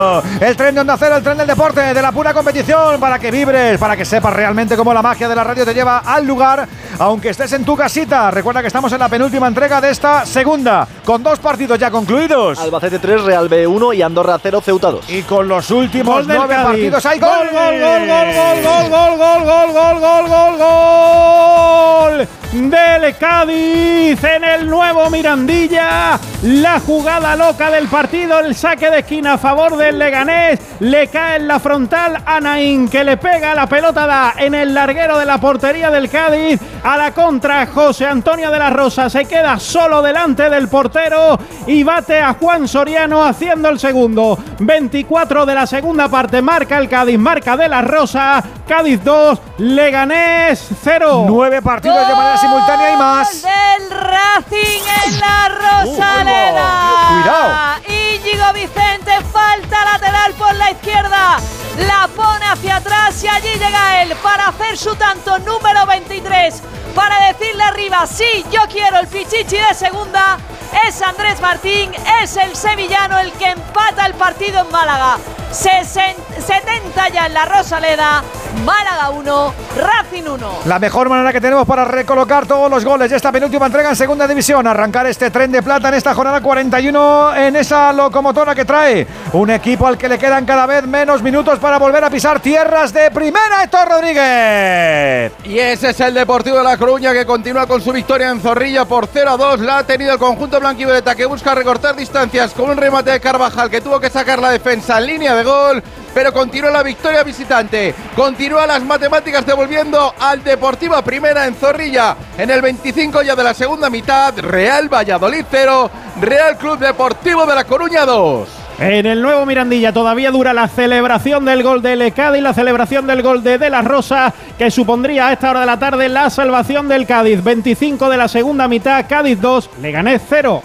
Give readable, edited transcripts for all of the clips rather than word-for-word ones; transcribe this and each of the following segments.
El tren de Onda Cero, el tren del deporte, de la pura competición, para que vibres, para que sepas realmente cómo la magia de la radio te lleva al lugar, aunque estés en tu casita. Recuerda que estamos en la penúltima entrega de esta segunda, con 2 partidos ya concluidos. Albacete 3, Real B 1 y Andorra 0, Ceuta 2. Y con los últimos 9 Cádiz. partidos hay Gol, gol. Gol del Cádiz en el nuevo Mirandilla. La jugada loca del partido, el saque de esquina a favor del Leganés. Le cae en la frontal a Naín, que le pega, la pelota da en el larguero de la portería del Cádiz. A la contra, José Antonio de la Rosa se queda solo delante del portero y bate a Juan Soriano haciendo el segundo. 24 de la segunda parte, marca el Cádiz, marca de la Rosa. Cádiz 2, Leganés 0. 9 partidos de manera simultánea y más. Del Racing en la Rosaleda. Cuidado. Íñigo Vicente, falta lateral por la izquierda. La pone hacia atrás y allí llega él para hacer su tanto número 23. Para decirle arriba, sí, yo quiero el Pichichi de segunda. Es Andrés Martín, es el sevillano el que empata el partido en Málaga. 70 ya en la Rosaleda. Málaga 1, Racing 1. La mejor manera que tenemos para recolocar todos los goles de esta penúltima entrega en segunda división, arrancar este tren de plata en esta jornada 41 en esa locomotora que trae un equipo al que le quedan cada vez menos minutos para volver a pisar tierras de primera. Héctor Rodríguez. Y ese es el Deportivo de La Coruña, que continúa con su victoria en Zorrilla por 0-2. La ha tenido el conjunto blanquivioleta, que busca recortar distancias con un remate de Carvajal que tuvo que sacar la defensa en línea de gol. Pero continúa la victoria visitante, continúa las matemáticas devolviendo al Deportivo a primera en Zorrilla. En el 25 ya de la segunda mitad, Real Valladolid 0, Real Club Deportivo de La Coruña 2. En el nuevo Mirandilla todavía dura la celebración del gol de Cádiz, la celebración del gol de la Rosa, que supondría a esta hora de la tarde la salvación del Cádiz. 25 de la segunda mitad, Cádiz 2, Leganés 0.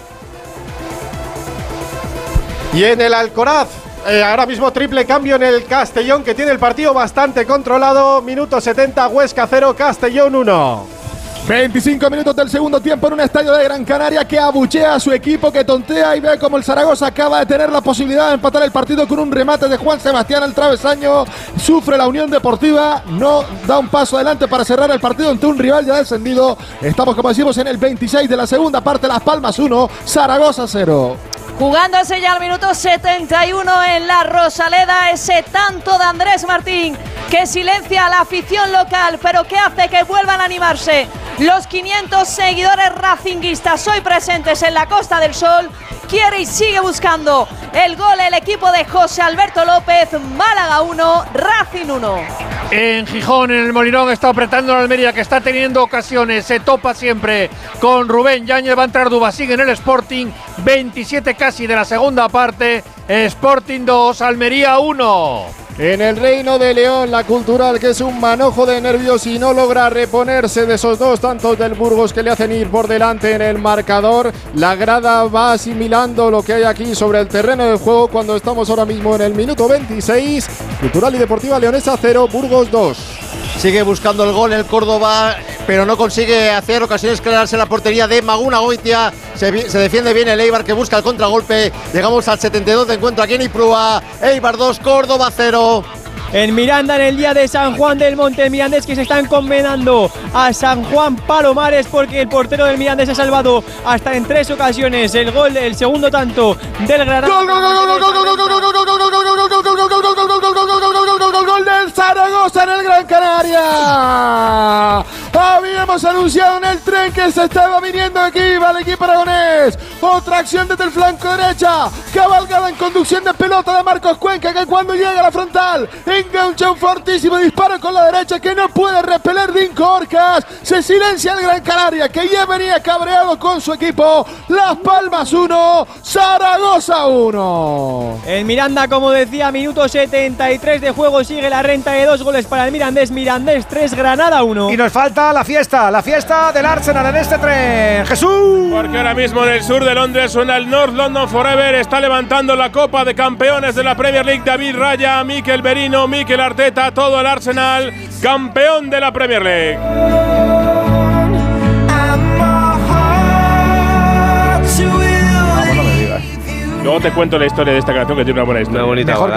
Y en el Alcoraz, ahora mismo triple cambio en el Castellón, que tiene el partido bastante controlado. Minuto 70, Huesca 0, Castellón 1. 25 minutos del segundo tiempo en un estadio de Gran Canaria que abuchea a su equipo, que tontea y ve como el Zaragoza acaba de tener la posibilidad de empatar el partido con un remate de Juan Sebastián al travesaño. Sufre la Unión Deportiva, no da un paso adelante para cerrar el partido ante un rival ya descendido. Estamos, como decimos, en el 26 de la segunda parte. Las Palmas 1, Zaragoza 0. Jugándose ya al minuto 71 en la Rosaleda, ese tanto de Andrés Martín que silencia a la afición local, pero que hace que vuelvan a animarse los 500 seguidores racinguistas hoy presentes en la Costa del Sol. Quiere y sigue buscando el gol el equipo de José Alberto López. Málaga 1, Racing 1. En Gijón, en el Molinón, está apretando la Almería, que está teniendo ocasiones, se topa siempre con Rubén Yáñez. Va a entrar Dubasín en el Sporting. 27 casi de la segunda parte. Sporting 2, Almería 1. En el Reino de León, la Cultural, que es un manojo de nervios y no logra reponerse de esos 2 tantos del Burgos que le hacen ir por delante en el marcador. La grada va asimilando lo que hay aquí sobre el terreno de juego cuando estamos ahora mismo en el minuto 26. Cultural y Deportiva Leonesa 0, Burgos 2. Sigue buscando el gol el Córdoba, pero no consigue hacer ocasiones claras en la portería de Maguna Goitia. Se defiende bien el Eibar, que busca el contragolpe. Llegamos al 72 de encuentro aquí en Ipurúa. Eibar 2, Córdoba 0. En Miranda, en el día de San Juan del Monte, el Mirandés, que se está encomendando a San Juan Palomares, porque el portero del Mirandés ha salvado hasta en 3 ocasiones el gol, el segundo tanto del Granada. Gol del Zaragoza en el Gran Canaria. Habíamos anunciado en el tren que se estaba viniendo aquí, va el equipo aragonés. Otra acción desde el flanco derecha, cabalgada en conducción de pelota de Marcos Cuenca, que cuando llega a la frontal engancha un fortísimo disparo con la derecha que no puede repeler Dinko Orcas. Se silencia el Gran Canaria, que ya venía cabreado con su equipo. Las Palmas 1, Zaragoza 1. En Miranda, como decía, minuto 73 de juego, sigue la renta de 2 goles para el Mirandés. Mirandés 3, Granada 1. Y nos falta la fiesta del Arsenal en este tren. ¡Jesús! Porque ahora mismo en el sur de Londres suena el North London Forever. Está levantando la Copa de Campeones de la Premier League David Raya, Mikel Merino, Mikel Arteta, todo el Arsenal, campeón de la Premier League. Luego te cuento la historia de esta canción, que tiene una buena historia. Una bonita Mejor